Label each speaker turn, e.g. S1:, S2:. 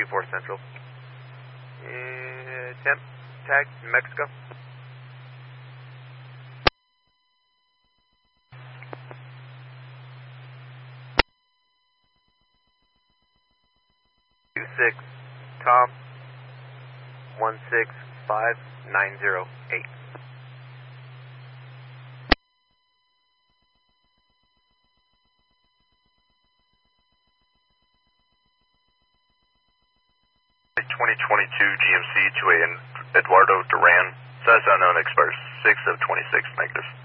S1: 224 Central. Temp, tag, New Mexico. Six, Tom, 165908.
S2: GMC to Eduardo Duran, size unknown, expires 6 of 26, negative.